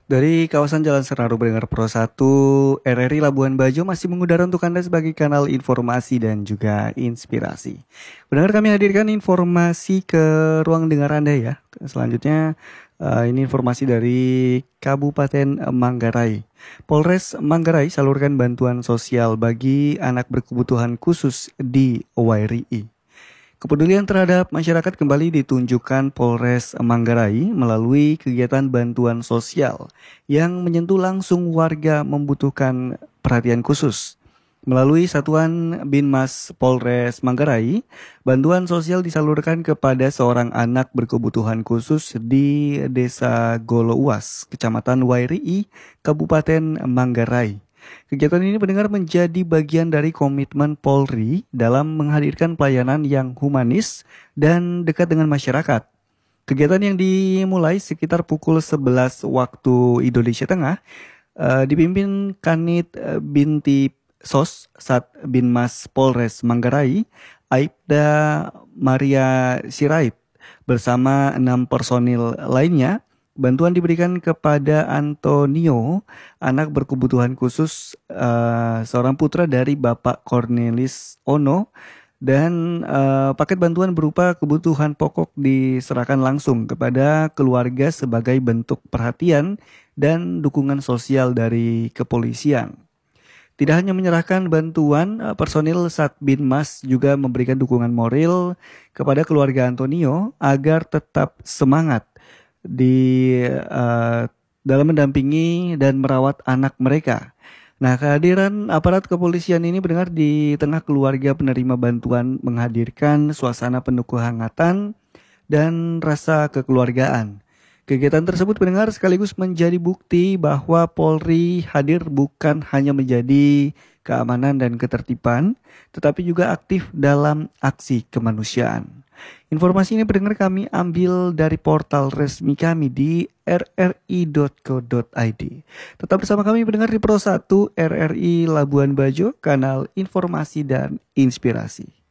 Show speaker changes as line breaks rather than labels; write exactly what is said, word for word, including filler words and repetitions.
Dari kawasan Jalan Senaru Pendengar Pro satu, R R I Labuan Bajo masih mengudara untuk Anda sebagai kanal informasi dan juga inspirasi. Pendengar, kami hadirkan informasi ke ruang dengar Anda ya. Selanjutnya eh, ini informasi dari Kabupaten Manggarai. Polres Manggarai salurkan bantuan sosial bagi anak berkebutuhan khusus di Wairui. Kepedulian terhadap masyarakat kembali ditunjukkan Polres Manggarai melalui kegiatan bantuan sosial yang menyentuh langsung warga membutuhkan perhatian khusus. Melalui Satuan Binmas Polres Manggarai, bantuan sosial disalurkan kepada seorang anak berkebutuhan khusus di Desa Golouas, Kecamatan Wairui, Kabupaten Manggarai. Kegiatan ini mendengar menjadi bagian dari komitmen Polri dalam menghadirkan pelayanan yang humanis dan dekat dengan masyarakat. Kegiatan yang dimulai sekitar pukul sebelas waktu Indonesia Tengah eh, dipimpin Kanit eh, Binti Sos Sat Binmas Polres Manggarai, Aibda Maria Sirait bersama enam personil lainnya. Bantuan diberikan kepada Antonio, anak berkebutuhan khusus, eh, seorang putra dari Bapak Cornelis Ono, dan eh, paket bantuan berupa kebutuhan pokok diserahkan langsung kepada keluarga sebagai bentuk perhatian dan dukungan sosial dari kepolisian. Tidak hanya menyerahkan bantuan, eh, personil Satbinmas juga memberikan dukungan moral kepada keluarga Antonio agar tetap semangat di eh, dalam mendampingi dan merawat anak mereka. Nah, kehadiran aparat kepolisian ini benar di tengah keluarga penerima bantuan menghadirkan suasana penuh kehangatan dan rasa kekeluargaan. Kegiatan tersebut mendengar sekaligus menjadi bukti bahwa Polri hadir bukan hanya menjadi keamanan dan ketertiban, tetapi juga aktif dalam aksi kemanusiaan. Informasi ini pendengar kami ambil dari portal resmi kami di r r i dot co dot i d. Tetap bersama kami pendengar di Pro satu R R I Labuan Bajo, kanal informasi dan inspirasi.